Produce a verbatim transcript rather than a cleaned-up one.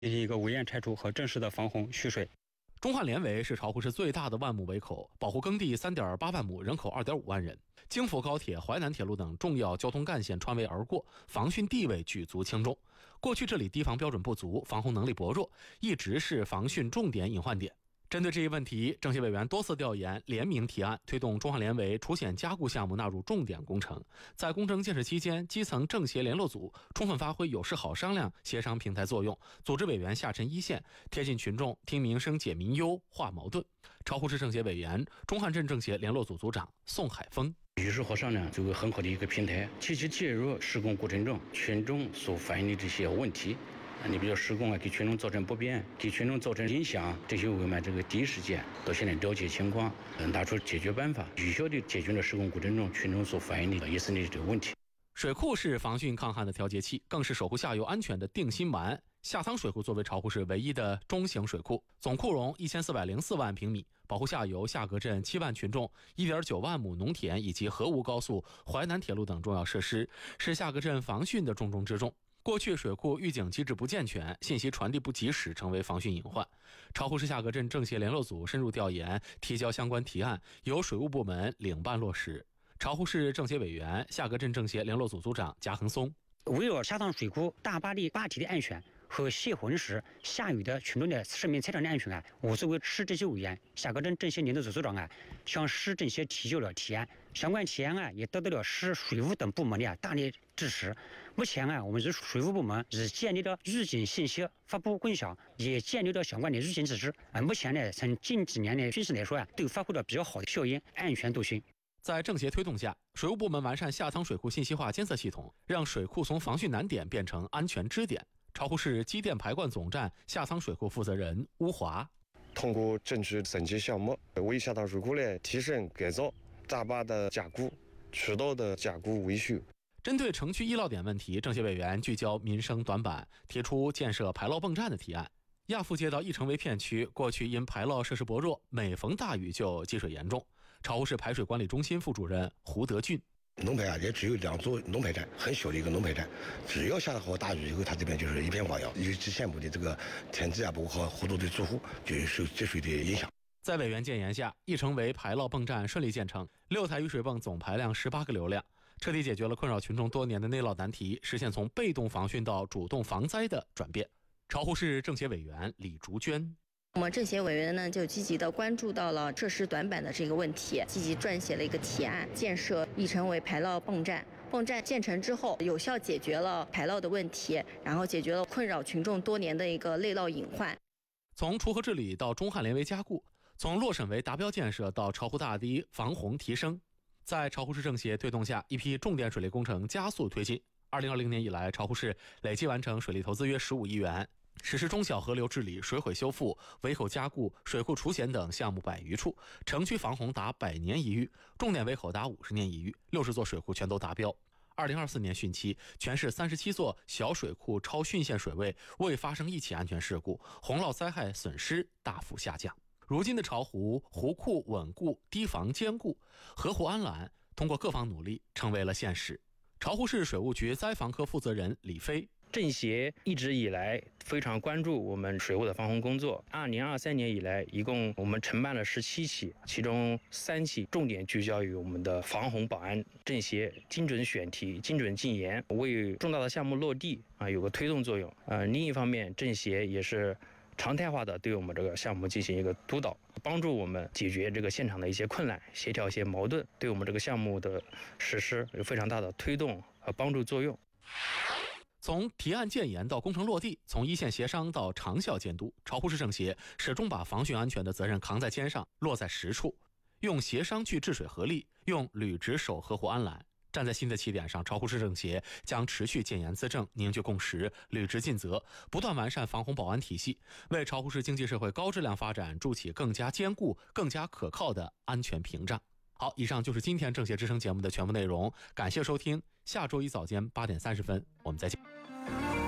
一个围堰拆除和正式的防洪蓄水。 中汉连围是巢湖市最大的万亩围口，保护耕地 三点八万亩，人口 二点五万人。京福高铁、淮南铁路等重要交通干线穿围而过，防汛地位举足轻重。过去这里堤防标准不足，防洪能力薄弱，一直是防汛重点隐患点。针对这一问题，政协委员多次调研，联名提案，推动中汉连围除险加固项目纳入重点工程。在工程建设期间，基层政协联络组充分发挥有事好商量、协商平台作用，组织委员下沉一线，贴近群众，听民生、解民忧、化矛盾。巢湖市政协委员、中汉镇政协联络组组长宋海峰。 与事好商量，这个很好的一个平台，积极介入施工过程中群众所反映的这些问题。你比如施工啊，给群众造成不便，给群众造成影响，这些我们这个第一时间到现在了解情况，拿出解决办法，有效地解决了施工过程中群众所反映的疑似的这个问题。 水库是防汛抗旱的调节器，更是守护下游安全的定心丸。下仓水库作为巢湖市唯一的中型水库，总库容一千四百零四万平米，保护下游下格镇七万群众、一点九万亩农田以及河芜高速、淮南铁路等重要设施，是下格镇防汛的重中之重。过去水库预警机制不健全，信息传递不及时，成为防汛隐患。巢湖市下格镇政协联络组深入调研，提交相关提案，由水务部门领办落实。巢湖市政协委员、下格镇政协联络组组长贾恒松。 围绕下仓水库大坝的坝体的安全和泄洪时下游的群众的生命财产的安全啊，我作为市政协委员、下格镇政协联络组组长啊，向市政协提交了提案。相关提案啊，也得到了市水务等部门的啊大力支持。目前啊，我们市水务部门已建立了预警信息发布共享，也建立了相关的预警机制啊。目前呢，从近几年的趋势来说啊，都发挥了比较好的效应，安全度巡。 在政协推动下，水务部门完善下仓水库信息化监测系统，让水库从防汛难点变成安全支点。巢湖市机电排灌总站下仓水库负责人邬华， 通过政治升级项目，为下仓水库的提升改造、大坝的加固、渠道的加固维修。 针对城区易涝点问题，政协委员聚焦民生短板，提出建设排涝泵站的提案。亚富街道义城围片区过去因排涝设施薄弱，每逢大雨就积水严重。巢湖市排水管理中心副主任胡德俊， 农排啊也只有两座农排站，很小的一个农排站，只要下了好大雨以后，它这边就是一片汪洋，尤其县部的这个田地啊，包括好多的住户就受积水的影响。 在委员建言下，义城围排涝泵站顺利建成，六台雨水泵总排量十八个流量，彻底解决了困扰群众多年的内涝难题，实现从被动防汛到主动防灾的转变。巢湖市政协委员李竹娟， 我们政协委员呢就积极的关注到了设施短板的这个问题，积极撰写了一个提案，建设义城围排涝泵站。泵站建成之后，有效解决了排涝的问题，然后解决了困扰群众多年的一个内涝隐患。 从锄禾治理到中汉连围加固，从洛沈围达标建设到巢湖大堤防洪提升，在巢湖市政协推动下，一批重点水利工程加速推进。二零二零年以来，巢湖市累计完成水利投资约十五亿元，实施中小河流治理、水毁修复、围口加固、水库除险等项目百余处，城区防洪达百年一遇，重点围口达五十年一遇，六十座水库全都达标。二零二四年汛期，全市三十七座小水库超汛限水位，未发生一起安全事故，洪涝灾害损失大幅下降。如今的巢湖湖库稳固、堤防坚固、河湖安澜，通过各方努力成为了现实。巢湖市水务局灾防科负责人李飞， 政协一直以来非常关注我们水务的防洪工作。二零二三年以来，一共我们承办了十七起，其中三起重点聚焦于我们的防洪保安。政协精准选题、精准进言，为重大的项目落地啊有个推动作用。呃，另一方面，政协也是常态化的对我们这个项目进行一个督导，帮助我们解决这个现场的一些困难，协调一些矛盾，对我们这个项目的实施有非常大的推动和帮助作用。 从提案建言到工程落地，从一线协商到长效监督，巢湖市政协始终把防汛安全的责任扛在肩上，落在实处，用协商去治水合力，用履职守河湖安澜。站在新的起点上，巢湖市政协将持续建言资政，凝聚共识，履职尽责，不断完善防洪保安体系，为巢湖市经济社会高质量发展筑起更加坚固、更加可靠的安全屏障。好，以上就是今天政协之声节目的全部内容，感谢收听，下周一早间八点三十分，我们再见。